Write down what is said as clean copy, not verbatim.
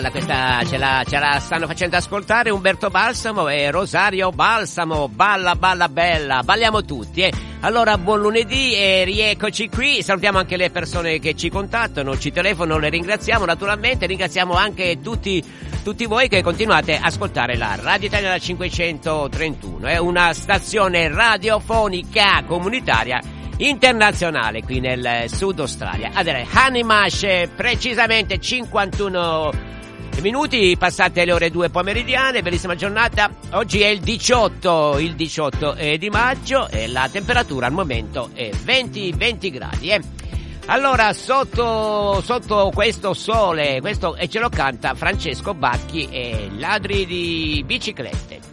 Questa ce la stanno facendo ascoltare Umberto Balsamo e Rosario Balsamo. Balla balla bella, balliamo tutti, Allora buon lunedì e rieccoci qui. Salutiamo anche le persone che ci contattano, ci telefonano, le ringraziamo naturalmente. Ringraziamo anche tutti voi che continuate a ascoltare la Radio Italia 531. È una stazione radiofonica comunitaria internazionale qui nel Sud Australia. Adesso Hanimash, precisamente 51 minuti passate le ore 2 pomeridiane, bellissima giornata. Oggi è il 18 di maggio e la temperatura al momento è 20 gradi. Allora sotto questo sole, e ce lo canta Francesco Bacchi e Ladri di biciclette.